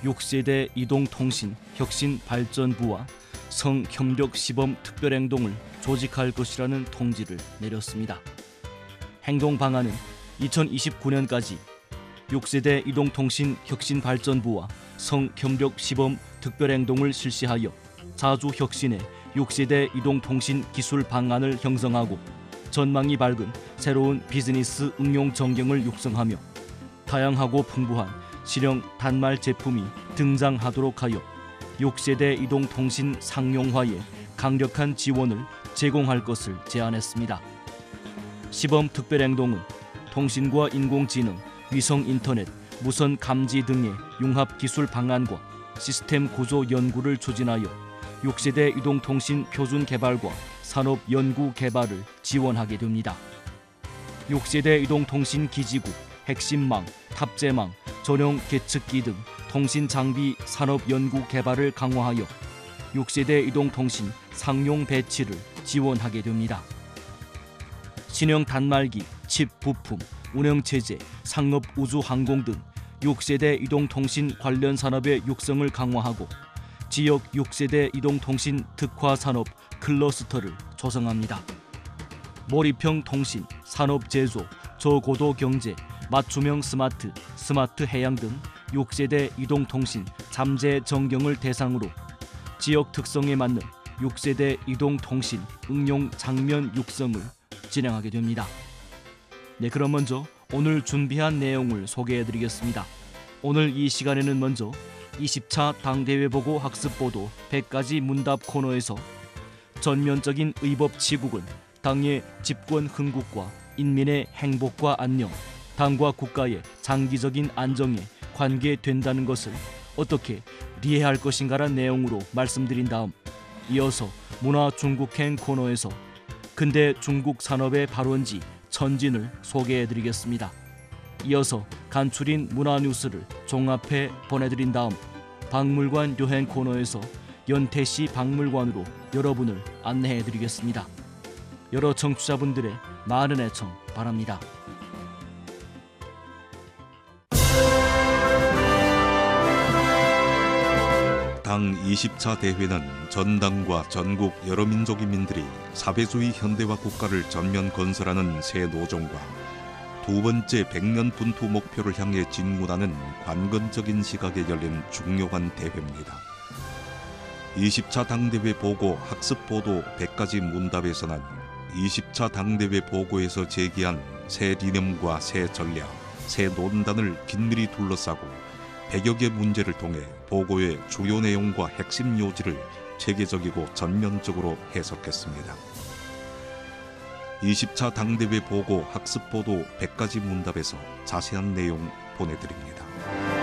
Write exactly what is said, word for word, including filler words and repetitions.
육 세대 이동통신 혁신발전부와 성협력시범 특별행동을 조직할 것이라는 통지를 내렸습니다. 행동 방안은 이천이십구 년까지 육 세대 이동통신 혁신발전부와 성협력시범 특별행동을 실시하여 자주 혁신의 육 세대 이동통신 기술 방안을 형성하고 전망이 밝은 새로운 비즈니스 응용 전경을 육성하며 다양하고 풍부한 실형 단말 제품이 등장하도록 하여 육 세대 이동통신 상용화에 강력한 지원을 제공할 것을 제안했습니다. 시범 특별행동은 통신과 인공지능, 위성인터넷, 무선 감지 등의 융합 기술 방안과 시스템 구조 연구를 추진하여 육 세대 이동통신 표준 개발과 산업 연구 개발을 지원하게 됩니다. 육 세대 이동통신 기지국, 핵심망, 탑재망, 전용 계측기 등 통신 장비 산업 연구 개발을 강화하여 육 세대 이동통신 상용 배치를 지원하게 됩니다. 신형 단말기, 칩 부품, 운영체제, 상업 우주항공 등 육 세대 이동통신 관련 산업의 육성을 강화하고 지역 육 세대 이동통신 특화산업 클러스터를 조성합니다. 몰입형 통신, 산업제조, 저고도 경제, 맞춤형 스마트, 스마트 해양 등 육 세대 이동통신 잠재 전경을 대상으로 지역 특성에 맞는 육 세대 이동통신 응용 장면 육성을 진행하게 됩니다. 네, 그럼 먼저 오늘 준비한 내용을 소개해드리겠습니다. 오늘 이 시간에는 먼저 이십 차 당대회 보고 학습 보도 백 가지 문답 코너에서 전면적인 의법 치국은 당의 집권 흥국과 인민의 행복과 안녕, 당과 국가의 장기적인 안정에 관계된다는 것을 어떻게 이해할 것인가란 내용으로 말씀드린 다음 이어서 문화 중국행 코너에서 근대 중국 산업의 발원지 천진을 소개해드리겠습니다. 이어서 간추린 문화 뉴스를 종합해 보내드린 다음 박물관 여행 코너에서 연태시 박물관으로 여러분을 안내해드리겠습니다. 여러 청취자분들의 많은 애청 바랍니다. 당 이십 차 대회는 전당과 전국 여러 민족의 민들이 사회주의 현대화 국가를 전면 건설하는 새 노종과 두 번째 백 년 분투 목표를 향해 진군하는 관건적인 시각에 열린 중요한 대회입니다. 이십 차 당대회 보고 학습 보도 백 가지 문답에서는 이십 차 당대회 보고에서 제기한 새 리념과 새 전략, 새 논단을 긴밀히 둘러싸고 백여 개 문제를 통해 보고의 주요 내용과 핵심 요지를 체계적이고 전면적으로 해석했습니다. 이십 차 당대회 보고 학습 보도 백 가지 문답에서 자세한 내용 보내드립니다.